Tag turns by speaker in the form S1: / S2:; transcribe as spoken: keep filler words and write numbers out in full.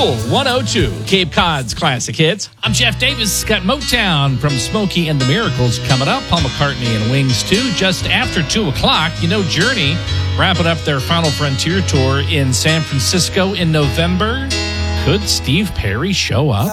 S1: Cool one oh two, Cape Cod's classic hits. I'm Jeff Davis. Got Motown from Smokey and the Miracles coming up. Paul McCartney and Wings too. Just after two o'clock, you know, Journey wrapping up their Final Frontier tour in San Francisco in November. Could Steve Perry show up?